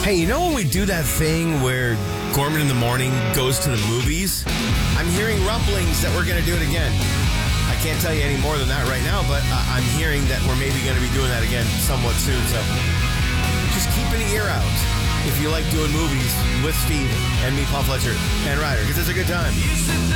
Hey, you know when we do that thing where Gorman in the Morning goes to the movies? I'm hearing rumblings that we're going to do it again. I can't tell you any more than that right now, but I'm hearing that we're maybe going to be doing that again somewhat soon. So just keep an ear out if you like doing movies with Steve and me, Paul Fletcher, and Ryder, because it's a good time.